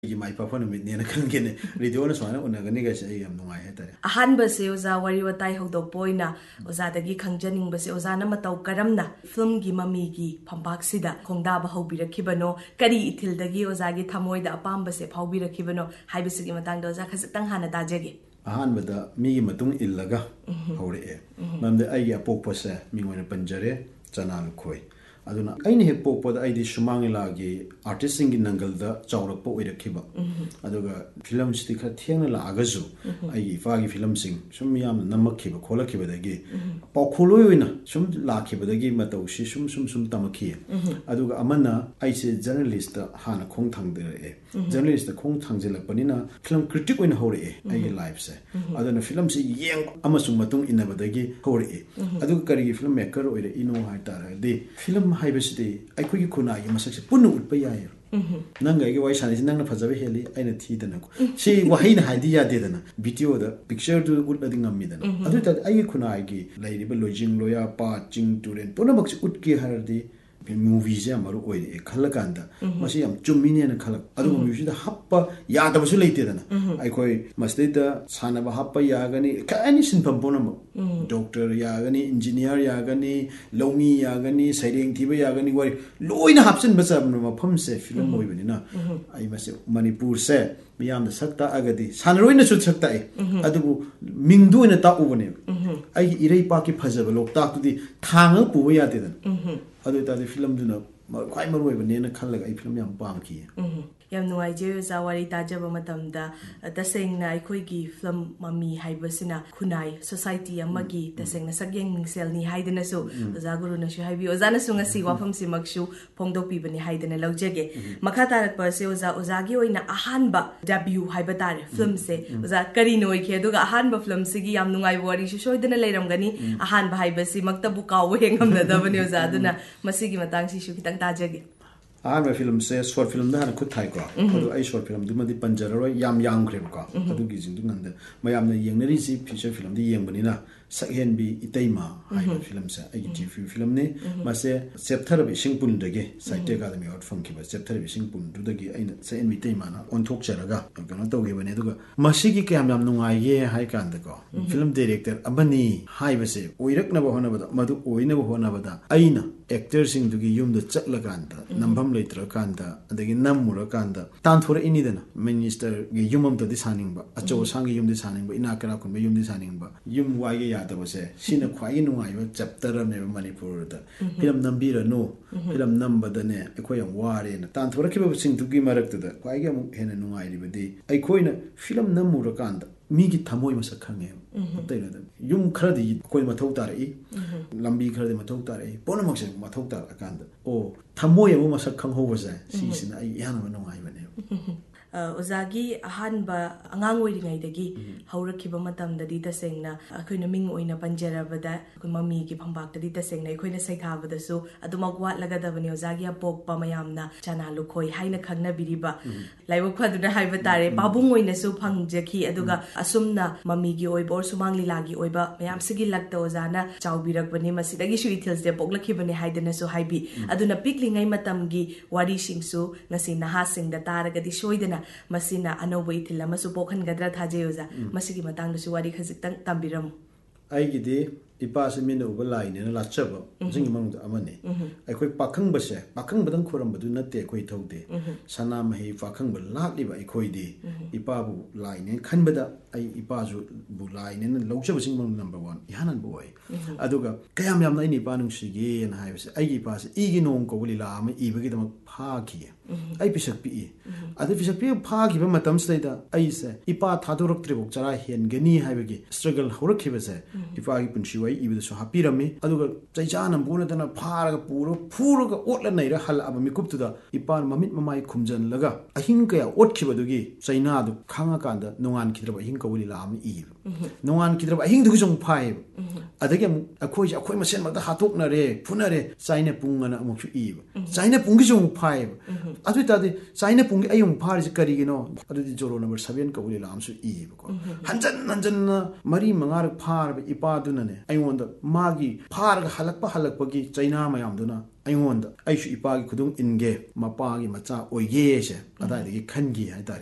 My papa made near Kangan, Radio one, Unaganigas, I am no idea. Ahan Base Oza, Wariwatai Hodo Boina, Ozadagi Kanjaning Base Ozana Matau Karamna, Film Gimamigi, Pampaxida, Kongdaba Hobira Kibano, Kari Tildagi Ozagi Tamoida Apambase, Hobira Kibano, Hibisimatang Doza Kazatang Dajagi. Ahan with the me Matung Illaga, Hore. Mam the Aya Popose, me when a Panjare, Janal Koi. Aduna aini he popo da aidi shumangila gi artisting gi nangal da chawrak po oira khiba aduga film sti kha thengna la agazu ai fa gi film sing sum yam namak khiba khola khiba da gi pakhuloi oina sum la khiba da gi matau shi sum tamakhi aduga amana ai se journalist da hana khong thang de e journalist da khong thang jela panina film critic oina hore e ai life se aduna film si yeng amasung matung inaba da gi hore e aduga kari gi film maker oira ino ha tara de film Hibisity, I could kuna, you must say, Punu by Yaya. Nanga, you wish I is none of us very hilly, I a tea than a she Wahina idea didn't. Video the picture to good letting a midden. I do that I kuna gi, Lady Beloging, lawyer, part, jing to rent. Ponabox would give her the movies, or a color Must am 2 million color. I don't usually the happa yada was related. I call must the son of a happa yagani, anything from Bonamo. Doctor Yagani, engineer Yagani, Lomi Yagani, siding Tiba Yagani, why Loin Hapson Basam, Pumse, film moving. I must say, Manipur said, beyond the Sakta Agadi, Sanruina should Saktai, Adu Mindu in a top over him. I irate Paki Pazabalo, talk to the Tanga Puya didn't. Other than the film do not quite more way when a color I film young banky. Yam no idea is our Tajabamatamda, the saying Naikoigi, Flum Mami Hibasina, Kunai, Society Amagi, the saying Saging Selni Haidenaso, Zaguru Nashuhabi, Ozanasunga Siwafam Simakshu, Pondo Pibani Haiden and Lojege, Makata Perseoza, Ozagio in a Hanba, W. Hibatare, Flum say, Oza Karino Keduga, Hanba Flum Sigi, Amnungai Wari, she showed in a Layramgani, a Hanba Hibasi, Maktabuka, wing on the W. Zaduna, Masigi Matansi Shukitan Tajagi. I have a film says short film that I could take off. I short film, do the Panjaro, Yam Yang Kremka, Adugis in Dunanda. Mayam the young Risi feature film, the young Bonina, Sagan be Itema, I films, I get few film ne, must say, September Shingpun de Gay, Site Academy out from Kiba, September Shingpun, do the Gay, say in Vitema, on Talk Charaga, I'm gonna talk even Eduga. Masiki Kam no idea, high candago. Film director, Abani, High Vase, we never honor Madu, we never honor Aina. Actors in the Yum the Chatlakanta, Nambam later Kanta, and the Namura Kanta. Tant for any then, Minister Yumum to this hunting, but a Joe Sangi Yum this hunting, but in Akarakun, Yum this hunting, but Yum Wayata was a Sina Quaino, I chapter never money for the Film Nambira, no, Film number the ne, a quay of war in. Tant for a keep sing to give Marek to the Quayam Hen and no idea with the I coin Film Namura Kanta. Migi Tamoy was a kange. Yum Cradi, Quay Matotari, Lambi Cradi Matotari, Bonamox Matota Akanda. Oh, Tamoy was a kang over there. Season I Yana no I went. Ozagi Ahanba Angangwing Idagi, Haurakiba Matam, the Dita Singna, a Kunaming oina Panjera, but that Kumami Pambak, the Dita Singna, Quina Saitava the so, Adumagwat Lagadavani, Ozagia Pok, Pamayamna, Chana Lukoi, Haina Kagna Biriba, Laiwa Quaduna Hivatare, Babungoina so Pang Jaki, Aduga, Asumna, Mamigi Oibor, Sumangli Lagi Oiba, Mayam Sigi Lakta Ozana, Chaubirak Banima Sidagi Shuitils, the Boglakibani Haidena so Hibi, Aduna Pickling Matamgi, Wadi Shingsu, Nasina Hasing, the Taragadi Shoidena. Masina Anobi till Masupokan Gadra Tajoza, Masiki Matang Suwadi Kazitan Tambiram. I get it. Ipas a minute over line in a last chapel, sing among the Amani. I quit Pakang Base, Pakang Badan Kuram, but do not take quite out there. Sanam he Fakang will not live a coide. Ipabu line in Kanbada, I Ipazu line in the Locha sing number 1, Yanan boy. Aduga, Kayam Yam Nini Banung Shigi and Hives, I pass Iginon Kowili Lam, Ibigam Parky. I Bishop P. At the Bishop Parky, Matam Slater, I say, Ipa Taturok Tribok, Jarahi and Geni Hibegi, struggle Horokivase, if I can show even so happy me. Aduga Jaijan and Bunatan a Paraga Puro, Otlanera Hal Abamikup to the Ipan Mamit Mamai Kumjan Laga. A Hinka, Otkibadugi, Sainadu, Kangakanda, no one Kidraba Hinka will lam Eve. No one Kidraba Hindusong Pipe. Adagam, a coach, a Quemasen, the Hatoknare, Punare, Saina Pungana Mokshu Eve. Saina Pungisong Pipe. Atutadi, Saina Pung Ayum Paris Carigino, Adi Joro number 7 Kawili Lamsu Eve. Hanjan Marie Mangar Par, Ipadunane. ꯑꯩꯉꯣꯟꯗ ꯃꯥꯒꯤ ꯐꯥꯔꯒ ꯍꯜꯂꯛꯄꯒꯤ ꯆꯩꯅꯥ ꯃꯌꯥꯝꯗꯨꯅ ꯑꯩꯉꯣꯟꯗ ꯑꯩꯁꯨ ꯏꯄꯥꯒꯤ ꯈꯨꯗꯨꯡ ꯏꯟꯒꯦ ꯃꯄꯥꯒꯤ ꯃꯆꯥ ꯑꯣꯏꯒꯦꯁꯦ ꯑꯗꯥꯏꯗꯒꯤ ꯈꯟꯈꯤ ꯍꯥꯏꯇꯥꯔꯦ